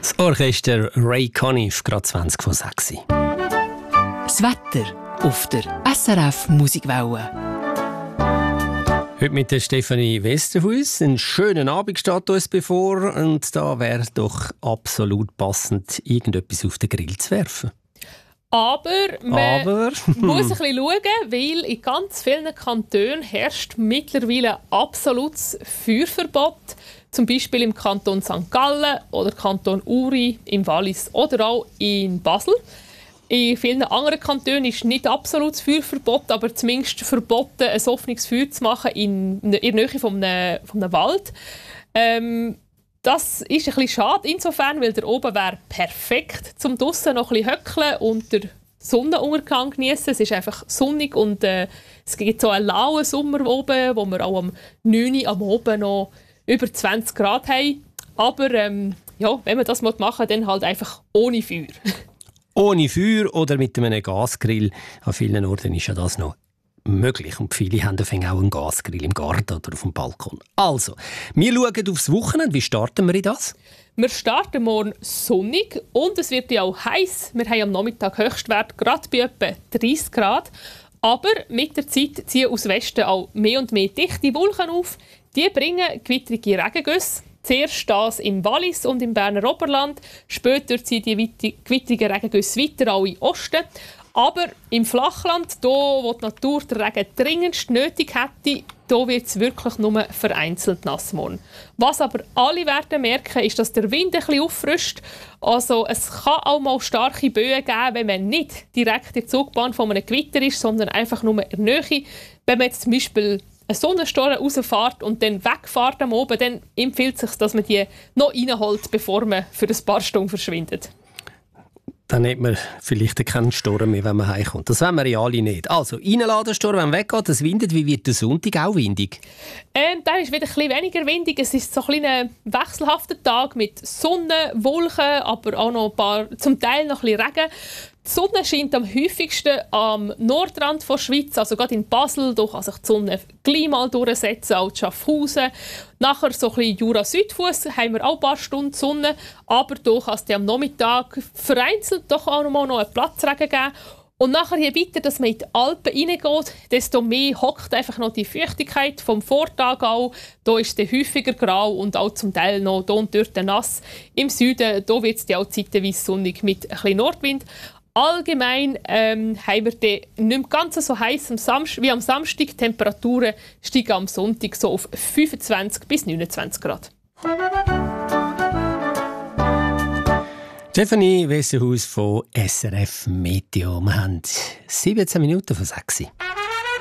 Das Orchester Ray Conniff, gerade 20 vor 6. Das Wetter auf der SRF Musikwelle. Heute mit der Stefanie Westerhuis. Einen schönen Abend steht uns bevor und da wäre doch absolut passend, irgendetwas auf den Grill zu werfen. Aber man muss ein bisschen schauen, weil in ganz vielen Kantonen herrscht mittlerweile ein absolutes Feuerverbot. Zum Beispiel im Kanton St. Gallen oder Kanton Uri, im Wallis oder auch in Basel. In vielen anderen Kantonen ist nicht absolutes Feuerverbot, aber zumindest verboten, ein offenes Feuer zu machen in der Nähe von einem Wald. Das ist ein bisschen schade insofern, weil der oben wäre perfekt zum draussen noch ein bisschen höckeln und den Sonnenuntergang genießen. Es ist einfach sonnig und es gibt so einen lauen Sommer oben, wo wir auch am 9 Uhr am Abend noch über 20 Grad haben. Aber wenn man das machen will, dann halt einfach ohne Feuer. Ohne Feuer oder mit einem Gasgrill. An vielen Orten ist ja das noch möglich. Und viele haben auch einen Gasgrill im Garten oder auf dem Balkon. Also, wir schauen aufs Wochenende. Wie starten wir in das? Wir starten morgen sonnig und es wird ja auch heiß. Wir haben am Nachmittag Höchstwert gerade bei etwa 30 Grad. Aber mit der Zeit ziehen aus Westen auch mehr und mehr dichte Wolken auf. Die bringen gewittrige Regengüsse. Zuerst das im Wallis und im Berner Oberland. Später ziehen die gewittrigen Regengüsse weiter auch in den Osten. Aber im Flachland, da wo die Natur den Regen dringendst nötig hätte, da wird es wirklich nur vereinzelt nass morgen. Was aber alle werden merken, ist, dass der Wind ein bisschen auffrischt. Also es kann auch mal starke Böen geben, wenn man nicht direkt in der Zugbahn von einem Gewitter ist, sondern einfach nur in der Nähe. Wenn man jetzt zum Beispiel einen Sonnensturm rausfährt und dann wegfährt am Oben, dann empfiehlt es sich, dass man die noch reinholt, bevor man für ein paar Stunden verschwindet. Dann hat man vielleicht keinen Sturm mehr, wenn man heimkommt. Das wollen wir ja alle nicht. Also, reinladen, Sturm, wenn man weggeht, es windet. Wie wird der Sonntag auch windig? Da ist wieder ein bisschen weniger windig. Es ist so ein kleiner wechselhafter Tag mit Sonne, Wolken, aber auch noch zum Teil noch ein bisschen Regen. Die Sonne scheint am häufigsten am Nordrand der Schweiz, also gerade in Basel. Da kann sich die Sonne gleich mal durchsetzen, auch in Schaffhausen. Nachher so ein bisschen Jura-Südfuss haben wir auch ein paar Stunden Sonne, aber da kann es am Nachmittag vereinzelt doch auch noch einen Platzregen geben. Und nachher, je weiter dass man in die Alpen reingeht, desto mehr hockt einfach noch die Feuchtigkeit vom Vortag auch. Da ist es häufiger grau und auch zum Teil noch hier und dort nass. Im Süden da wird es auch zeitweise sonnig mit ein bisschen Nordwind. Allgemein haben wir nicht mehr ganz so heiß wie am Samstag. Die Temperaturen steigen am Sonntag so auf 25 bis 29 Grad. Stefanie Westerhuis von SRF Meteo. Wir haben 17 Minuten vor 6 Uhr.